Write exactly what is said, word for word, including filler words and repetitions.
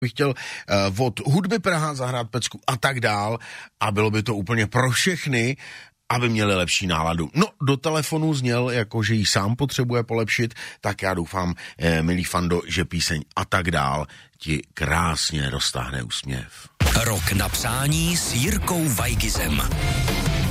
bych chtěl uh, od hudby Praha zahrát pecku a tak dál a bylo by to úplně pro všechny, aby měli lepší náladu. No, do telefonu zněl, jako že ji sám potřebuje polepšit, tak já doufám, eh, milý Fando, že píseň a tak dál ti krásně roztáhne úsměv. Rok na přání s Jirkou Vajgizem.